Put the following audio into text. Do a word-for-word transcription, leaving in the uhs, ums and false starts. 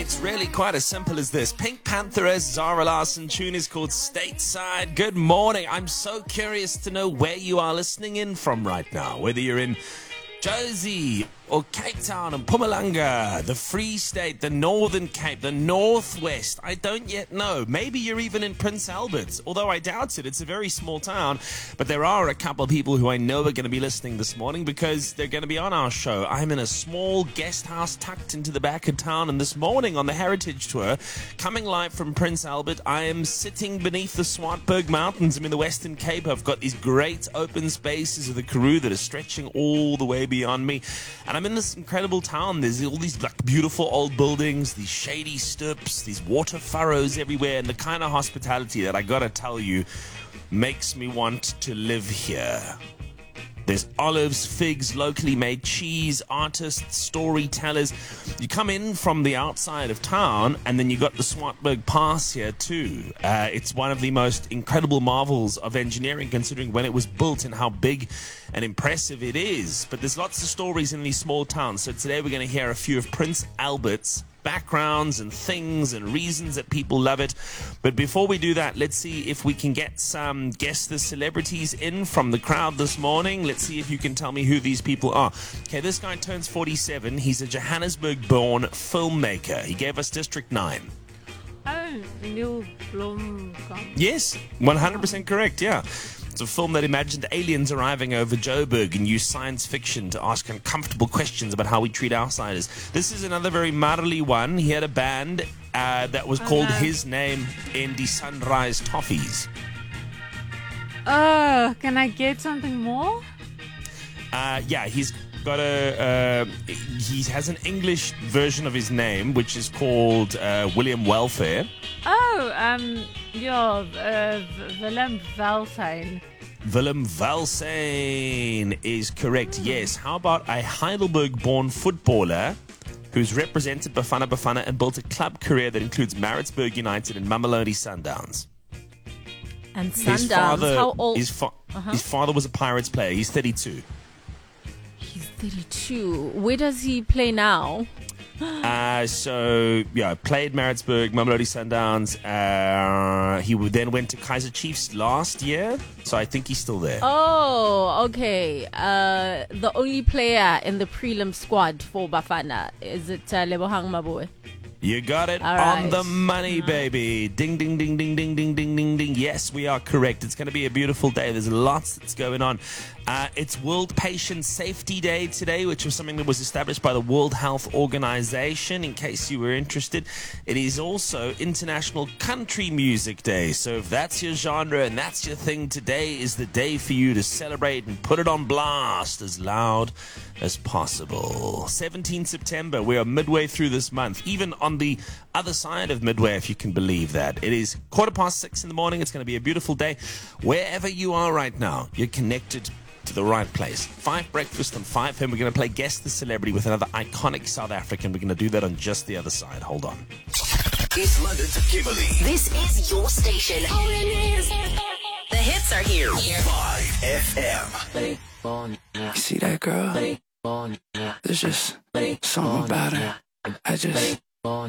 It's really quite as simple as this. Pink Pantheress, Zara Larsson. Tune is called Stateside. Good morning. I'm so curious to know where you are listening in from right now. Whether you're in Jozi or Cape Town and Mpumalanga, the Free State, the Northern Cape, the Northwest. I don't yet know. Maybe you're even in Prince Albert, although I doubt it. It's a very small town. But there are a couple of people who I know are going to be listening this morning because they're going to be on our show. I'm in a small guest house tucked into the back of town, and this morning on the Heritage Tour, coming live from Prince Albert, I am sitting beneath the Swartberg Mountains. I'm in the Western Cape. I've got these great open spaces of the Karoo that are stretching all the way beyond me. And I'm in this incredible town. There's all these like beautiful old buildings, these shady stoops, these water furrows everywhere, and the kind of hospitality that I gotta tell you makes me want to live here. There's olives, figs, locally made cheese, artists, storytellers. You come in from the outside of town, and then you got the Swartberg Pass here too. Uh, it's one of the most incredible marvels of engineering, considering when it was built and how big and impressive it is. But there's lots of stories in these small towns. So today we're going to hear a few of Prince Albert's backgrounds and things and reasons that people love it. But before we do that, let's see if we can get some guess the celebrities in from the crowd this morning. Let's see if you can tell me who these people are. Okay, this guy turns forty-seven. He's a Johannesburg-born filmmaker. He gave us District nine. Oh, Neil Blomkamp. Yes, one hundred percent correct, yeah. It's a film that imagined aliens arriving over Joburg and used science fiction to ask uncomfortable questions about how we treat outsiders. This is another very Marley one. He had a band uh, that was called Oh, no. his name in the Sunrise Toffees. Oh, can I get something more? Uh, yeah, he's got a... Uh, he has an English version of his name, which is called uh, William Welfare. Oh, um, yeah, uh, Willem Welsyn. Willem Welsyn is correct, yes. How about a Heidelberg-born footballer who's represented Bafana Bafana and built a club career that includes Maritzburg United and Mamelodi Sundowns? And His Sundowns, father, how old? his, fa- Uh-huh. his father was a Pirates player. He's thirty-two. He's thirty-two. Where does he play now? Uh, so, yeah, played Maritzburg, Mamelodi Sundowns. Uh, he would- then went to Kaizer Chiefs last year, so I think he's still there. Oh, okay. Uh, the only player in the prelim squad for Bafana, is it uh, Lebohang Maboe? You got it All on right. the money, baby. Ding, ding, ding, ding, ding, ding, ding, ding, ding. Yes, we are correct. It's going to be a beautiful day. There's lots that's going on. Uh, it's World Patient Safety Day today, which was something that was established by the World Health Organization, in case you were interested. It is also International Country Music Day. So if that's your genre and that's your thing, today is the day for you to celebrate and put it on blast as loud as possible. seventeenth September, we are midway through this month, even on the other side of midway, if you can believe that. It is quarter past six in the morning. It's going to be a beautiful day. Wherever you are right now, you're connected to the right place. Five breakfast and five him. We're going to play Guess the Celebrity with another iconic South African. We're going to do that on just the other side. Hold on. East London to Kimberley. This is your station. The hits are here. five F M. You see that girl? There's just something about her. I just